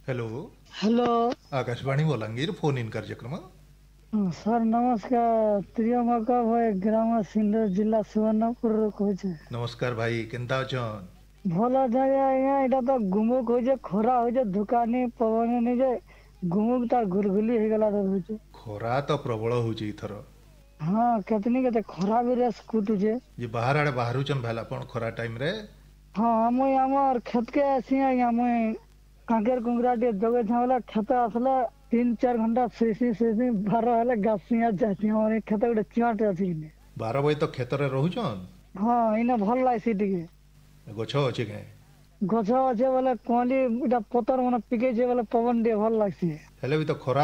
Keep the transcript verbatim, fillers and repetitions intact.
Hello. Hello. Akashvani Balangir phone in कार्यक्रम। Sir नमस्कार। प्रिय मका भाई ग्राम सिंधर जिला सुवर्णपुर कहे। नमस्कार भाई, केंता अछन? भल जाए आज्ञा एटा तो गुमुक हो खरा हो दुकानी पवन नहीं जाए गुमुक तार गुलगुली हो गला होचे। खरा तो प्रबल होची इथर। हाँ केतनी केते खरा भी रेस कुटुचे। जे बाहर आड़े बाहरुचन भाला पण खरा टाइम रे। हाँ मुई आमर खेत के आसी आज्ञा मुई कांकेर कुंगरा टे जगे छावला खेत आसला तीन चार घंटा सेसी सेसी बारह हेले गासिया जाती हमर खेत गोटे चियाटे अछि किने। बारह बजे तो खेत रे रहुचन। हाँ इने भल लाइसी टिके। गछ अछि के? गछ अच्छे बोले कली पतर मन पिके बोले पवन टे भल लगसी। हेले भी तो खरा